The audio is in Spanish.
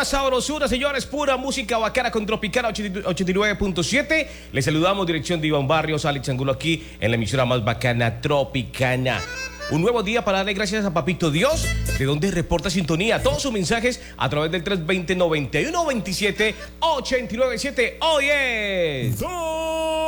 Pura sabrosura, señores, pura música bacana con Tropicana 89.7. Les saludamos, dirección de Iván Barrios, Alex Angulo aquí en la emisora más bacana, Tropicana. Un nuevo día para darle gracias a Papito Dios, de donde reporta sintonía. Todos sus mensajes a través del 320-9127-897. ¡Oye!